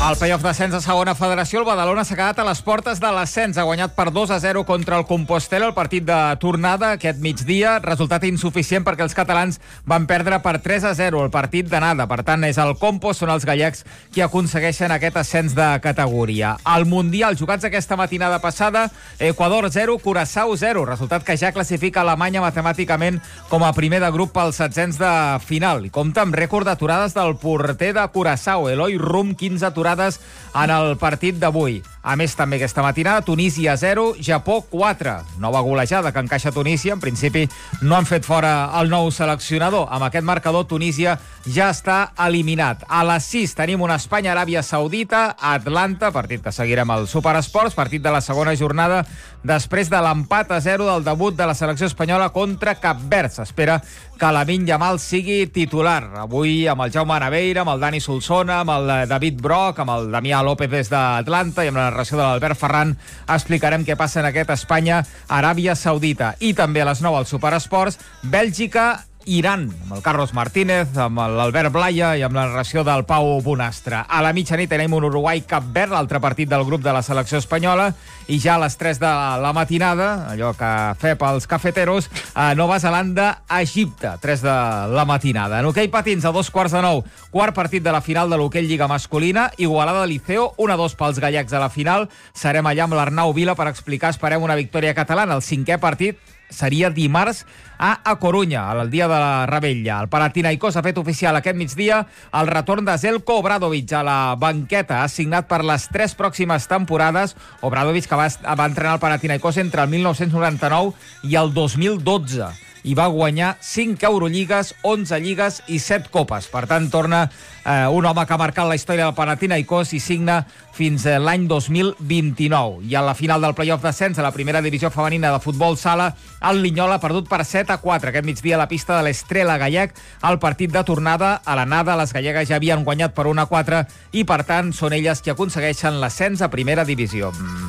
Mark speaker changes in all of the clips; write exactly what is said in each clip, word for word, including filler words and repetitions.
Speaker 1: Al play-off d'ascens a segona federació, el Badalona s'ha quedat a les portes de l'ascens. Ha guanyat per dos a zero contra el Compostel el partit de tornada aquest migdia. Resultat insuficient perquè els catalans van perdre per tres a zero el partit d'anada. Per tant, és el Compo, són els gallecs qui aconsegueixen aquest ascens de categoria. Al Mundial, jugats aquesta matinada passada, Equador zero, Curaçao zero. Resultat que ja classifica Alemanya matemàticament com a primer de grup pels setzents de final. I compta amb rècord d'aturades del porter de Curaçao, Eloi Rum, quinze aturades en el partit d'avui. A més, també aquesta matinada, Tunísia zero, Japó quatre. Nova golejada que encaixa Tunísia. En principi no han fet fora el nou seleccionador. Amb aquest marcador, Tunísia ja està eliminat. A les sis tenim una Espanya-Aràbia Saudita, Atlanta, partit que seguirem al Superesports, partit de la segona jornada, després de l'empat a zero del debut de la selecció espanyola contra Cap Verd. S'espera que Lamine Yamal sigui titular. Avui amb el Jaume Naveira, amb el Dani Solsona, amb el David Brock, amb el Damià López des d'Atlanta i amb la narració de l'Albert Ferran explicarem què passa en aquest Espanya-Aràbia Saudita. I també a les nou al Superesports, Bèlgica, Iran, amb el Carlos Martínez, amb l'Albert Blaya i amb la narració del Pau Bonastre. A la mitjanit tenim un Uruguai-Cap Verd, l'altre partit del grup de la selecció espanyola, i ja a les tres de la matinada, allò que fe pels cafeteros, a Nova Zelanda-Egipte, tres de la matinada. En hoquei patins, a dos quarts de nou, quart partit de la final de l'hoquei Lliga masculina, Igualada-Liceo, un a dos pels gallecs a la final. Serem allà amb l'Arnau Vila per explicar, esperem, una victòria catalana. El cinquè partit seria dimarts a A Corunya, al dia de la Rebella. El Panathinaikos ha fet oficial aquest migdia el retorn de Zeljko Obradovic a la banqueta. Ha signat per les tres pròximes temporades. Obradovic, que va, va entrenar el Panathinaikos entre el mil nou-cents noranta-nou i el dos mil dotze. I va guanyar cinc Eurolligues, onze lligues i set copes. Per tant, torna eh, un home que ha marcat la història del Panathinaikos i signa fins eh, l'any dos mil vint-i-nou. I a la final del play-off d'ascens a la primera divisió femenina de futbol sala, el Linyola ha perdut per set a quatre. Aquest migdia a la pista de l'Estrela Gallec, el partit de tornada. A l'anada, les gallegues ja havien guanyat per un a quatre i, per tant, són elles qui aconsegueixen l'ascens a primera divisió. Mm.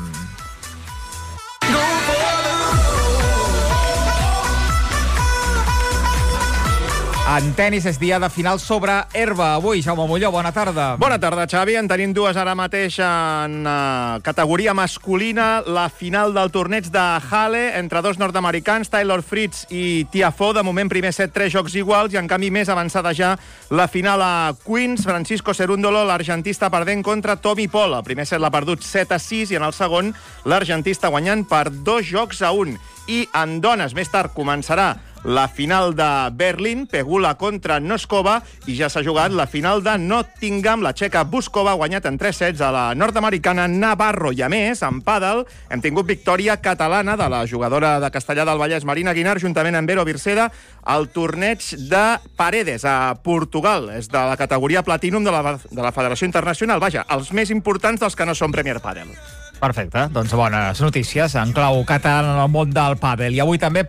Speaker 1: En tenis és dia de final sobre herba. Avui, Jaume Molló, bona tarda.
Speaker 2: Bona tarda, Xavi. En tenim dues ara mateix en uh, categoria masculina. La final del torneig de Halle entre dos nord-americans, Taylor Fritz i Tiafoe. De moment, primer set, tres jocs iguals, i en canvi més avançada ja la final a Queens. Francisco Cerúndolo, l'argentista, perdent contra Tommy Paul. El primer set l'ha perdut set a sis i en el segon l'argentista guanyant per dos jocs a un. I en dones, més tard, començarà la final de Berlín, Pegula contra Noskova, i ja s'ha jugat la final de Nottingham. La txeca Buskova ha guanyat en tres sets a la nord-americana Navarro. I a més, en pàdel, hem tingut victòria catalana de la jugadora de Castellà del Vallès, Marina Guinar, juntament amb Vero Virceda, al torneig de Paredes, a Portugal. És de la categoria Platinum de la, de la Federació Internacional. Vaja, els més importants dels que no són Premier Padel.
Speaker 1: Perfecte, doncs bones notícies en clau català en el món del pàdel. I avui també